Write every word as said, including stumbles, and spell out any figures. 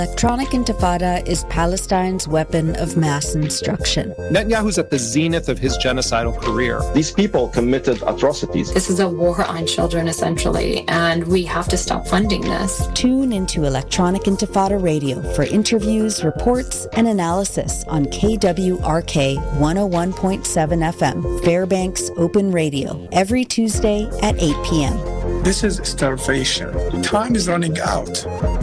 Electronic Intifada is Palestine's weapon of mass destruction. Netanyahu's at the zenith of his genocidal career. These people committed atrocities. This is a war on children, essentially, and we have to stop funding this. Tune into Electronic Intifada Radio for interviews, reports, and analysis on K W R K one oh one point seven F M, Fairbanks Open Radio, every Tuesday at eight p.m. This is starvation. Time is running out.